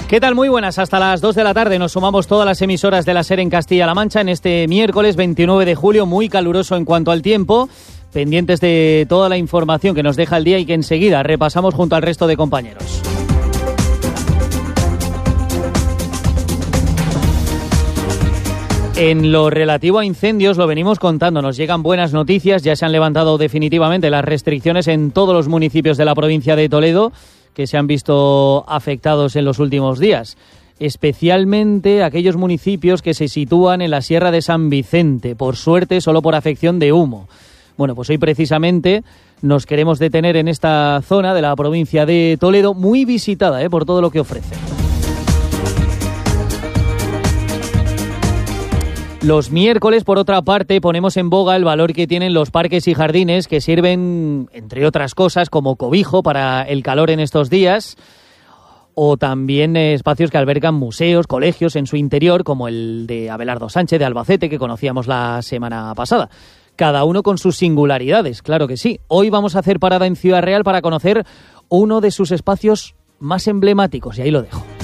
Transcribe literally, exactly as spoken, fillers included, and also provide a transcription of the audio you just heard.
¿Qué tal? Muy buenas. Hasta las dos de la tarde nos sumamos todas las emisoras de la SER en Castilla-La Mancha en este miércoles veintinueve de julio, muy caluroso en cuanto al tiempo. Pendientes de toda la información que nos deja el día y que enseguida repasamos junto al resto de compañeros. En lo relativo a incendios, lo venimos contando, nos llegan buenas noticias, ya se han levantado definitivamente las restricciones en todos los municipios de la provincia de Toledo que se han visto afectados en los últimos días, especialmente aquellos municipios que se sitúan en la Sierra de San Vicente, por suerte solo por afección de humo. Bueno, pues hoy precisamente nos queremos detener en esta zona de la provincia de Toledo, muy visitada ¿eh? por todo lo que ofrece. Los miércoles, por otra parte, ponemos en boga el valor que tienen los parques y jardines que sirven, entre otras cosas, como cobijo para el calor en estos días, o también eh, espacios que albergan museos, colegios en su interior, como el de Abelardo Sánchez de Albacete, que conocíamos la semana pasada. Cada uno con sus singularidades, claro que sí. Hoy vamos a hacer parada en Ciudad Real para conocer uno de sus espacios más emblemáticos, y ahí lo dejo.